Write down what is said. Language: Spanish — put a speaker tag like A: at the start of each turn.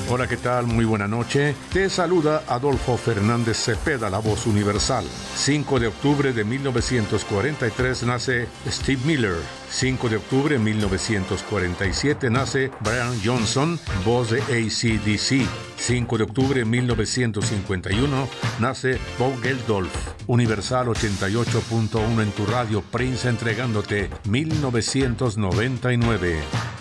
A: Hola, ¿qué tal? Muy buena noche. Te saluda Adolfo Fernández Cepeda, la voz universal. 5 de octubre de 1943 nace Steve Miller. 5 de octubre de 1947 nace Brian Johnson, voz de AC/DC. 5 de octubre de 1951 nace Bob Geldof. Universal 88.1 en tu radio, Prince, entregándote 1999.